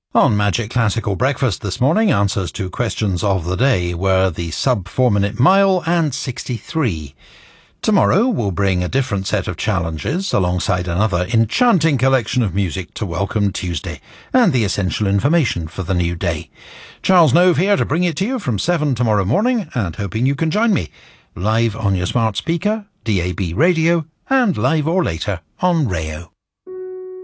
On Magic Classical Breakfast this morning, answers to questions of the day were the sub 4-minute mile and 63. Tomorrow we'll bring a different set of challenges alongside another enchanting collection of music to welcome Tuesday and the essential information for the new day. Charles Nove here to bring it to you from 7 tomorrow morning, and hoping you can join me live on your smart speaker, DAB radio, and live or later on Rayo.